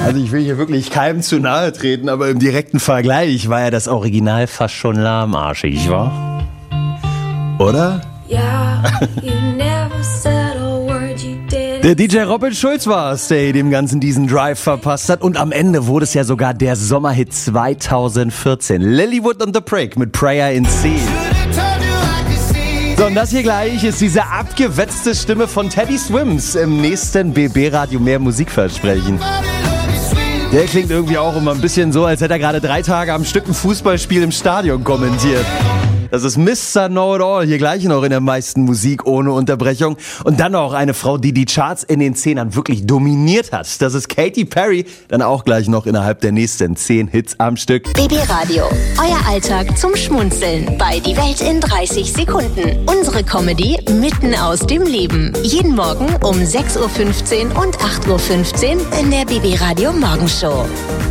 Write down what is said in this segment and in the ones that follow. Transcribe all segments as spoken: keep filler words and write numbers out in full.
Also ich will hier wirklich keinem zu nahe treten, aber im direkten Vergleich war ja das Original fast schon lahmarschig, wa? Oder? Yeah, you never said a word, you did. Der D J Robin Schulz war es, der dem Ganzen diesen Drive verpasst hat. Und am Ende wurde es ja sogar der Sommerhit zwanzig vierzehn. Lilywood and the Prick mit Prayer in C. So, und das hier gleich ist diese abgewetzte Stimme von Teddy Swims im nächsten B B-Radio mehr Musikversprechen. Der klingt irgendwie auch immer ein bisschen so, als hätte er gerade drei Tage am Stück ein Fußballspiel im Stadion kommentiert. Das ist Mister Know-it-all, hier gleich noch in der meisten Musik ohne Unterbrechung. Und dann auch eine Frau, die die Charts in den Zehnern wirklich dominiert hat. Das ist Katy Perry, dann auch gleich noch innerhalb der nächsten zehn Hits am Stück. B B Radio, euer Alltag zum Schmunzeln bei Die Welt in dreißig Sekunden. Unsere Comedy mitten aus dem Leben. Jeden Morgen um sechs Uhr fünfzehn und acht Uhr fünfzehn in der B B Radio Morgenshow.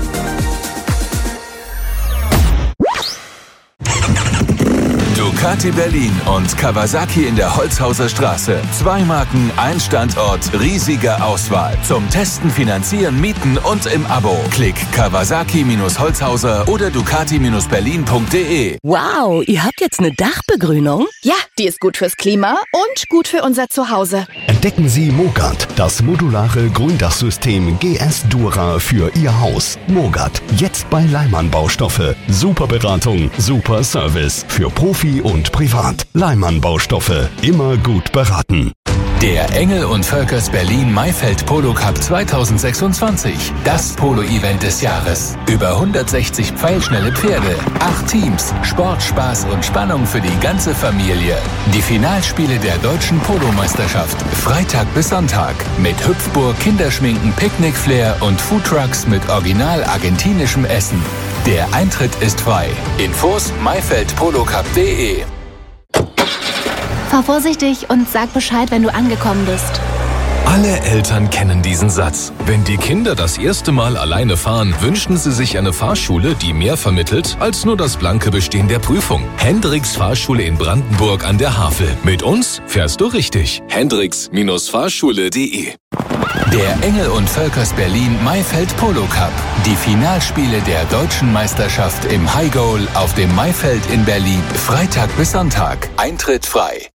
Ducati Berlin und Kawasaki in der Holzhauser Straße. Zwei Marken, ein Standort, riesige Auswahl. Zum Testen, Finanzieren, Mieten und im Abo. Klick Kawasaki-Holzhauser oder Ducati-Berlin punkt de. Wow, ihr habt jetzt eine Dachbegrünung? Ja, die ist gut fürs Klima und gut für unser Zuhause. Entdecken Sie Mogart, das modulare Gründachsystem G S Dura für Ihr Haus. Mogart, jetzt bei Leimann Baustoffe. Super Beratung, super Service für Profi und Privat. Leimann Baustoffe, immer gut beraten. Der Engel und Völkers Berlin Maifeld Polo Cup zwanzig sechsundzwanzig. Das Polo-Event des Jahres. Über hundertsechzig pfeilschnelle Pferde, acht Teams, Sport, Spaß und Spannung für die ganze Familie. Die Finalspiele der deutschen Polomeisterschaft. Freitag bis Sonntag. Mit Hüpfburg, Kinderschminken, Picknickflair und Foodtrucks mit original argentinischem Essen. Der Eintritt ist frei. Infos maifeldpolocup punkt de. Fahr vorsichtig und sag Bescheid, wenn du angekommen bist. Alle Eltern kennen diesen Satz. Wenn die Kinder das erste Mal alleine fahren, wünschen sie sich eine Fahrschule, die mehr vermittelt als nur das blanke Bestehen der Prüfung. Hendricks Fahrschule in Brandenburg an der Havel. Mit uns fährst du richtig. Hendricks Fahrschule punkt de. Der Engel und Völkers Berlin Maifeld Polo Cup. Die Finalspiele der deutschen Meisterschaft im High Goal auf dem Maifeld in Berlin. Freitag bis Sonntag. Eintritt frei.